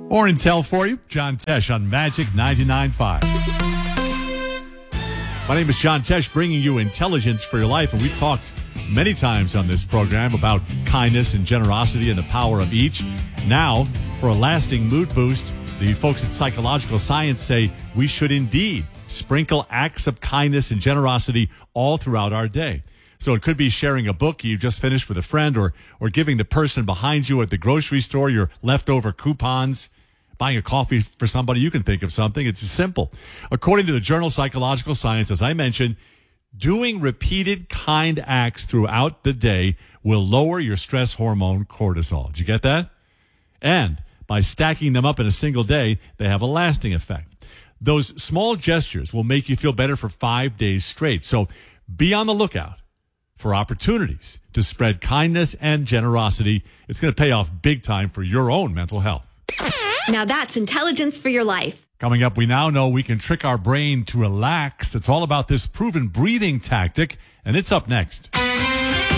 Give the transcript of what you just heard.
More intel for you. John Tesh on Magic 99.5. My name is John Tesh, bringing you intelligence for your life. And we've talked many times on this program about kindness and generosity and the power of each. Now, for a lasting mood boost, the folks at Psychological Science say we should indeed sprinkle acts of kindness and generosity all throughout our day. So it could be sharing a book you just finished with a friend, or giving the person behind you at the grocery store your leftover coupons, buying a coffee for somebody. You can think of something. It's simple. According to the journal Psychological Science, as I mentioned, doing repeated kind acts throughout the day will lower your stress hormone cortisol. Did you get that? And by stacking them up in a single day, they have a lasting effect. Those small gestures will make you feel better for 5 days straight. So be on the lookout for opportunities to spread kindness and generosity. It's going to pay off big time for your own mental health. Now that's intelligence for your life. Coming up, we now know we can trick our brain to relax. It's all about this proven breathing tactic, and it's up next.